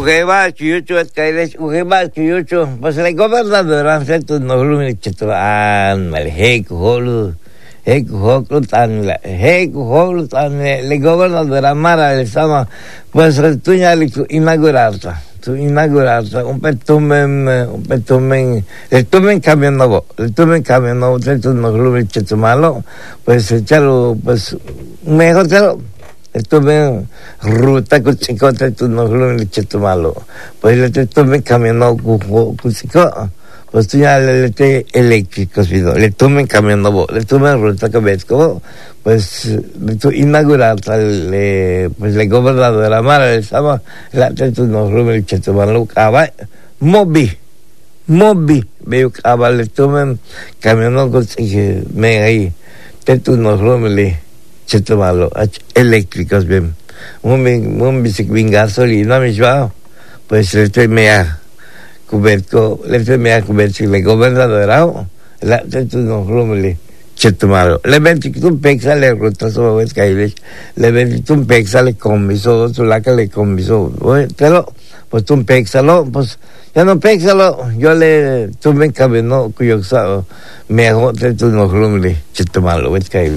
Ujeba, Chiyucho, Kailesh, Ujeba, Chiyucho, pues la gobernadora hace tu no lumen chetuan, mal heku holu tan le gobernadora Mara le sama, pues tuña inaugurarta. Un petumen, el tumen cambio nuevo, tu no lumen chetumalo, pues echarlo, pues mejor echarlo. Estuve ruta con chico te tu no lo hecho malo pues le estuve caminando con chico pues ya le eléctrico le estuve caminando le estuve ruta con vesco pues tu inaugurar pues le gobernadora Mara estaba la tu no lo hecho malo cava mobi veo cava le estuve caminando con chico me ahí te tu no lo chetumalo eléctricos bien un bicicleta gasolina me llevaba pues le temía cubierto le gobernador la tu no rumeli chetumalo le venti tu pexa le ruta so es que le venti tu pexa le combiso tu la que le combiso pero pues tu pexalo pues ya no pexalo yo le tuve camino cuyo me hago tu no rumeli chetumalo es que